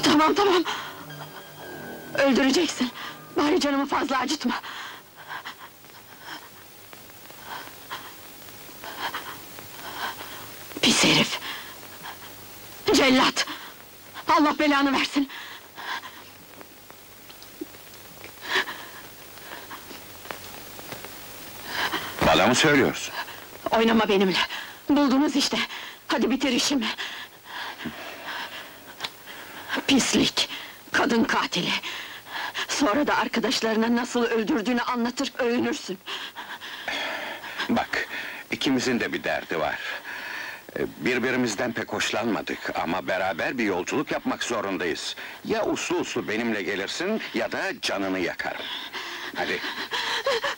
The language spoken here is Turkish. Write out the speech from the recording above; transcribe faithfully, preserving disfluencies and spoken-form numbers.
Tamam, tamam! Öldüreceksin! Bari canımı fazla acıtma! Pis herif! Cellat! Allah belanı versin! Bana mı söylüyorsun? Oynama benimle! Buldunuz işte! Hadi bitir işimi! Pislik! Kadın katili! Sonra da arkadaşlarına nasıl öldürdüğünü anlatır, övünürsün! Bak, ikimizin de bir derdi var. Ee, Birbirimizden pek hoşlanmadık ama beraber bir yolculuk yapmak zorundayız. Ya uslu uslu benimle gelirsin ya da canını yakarım. Hadi,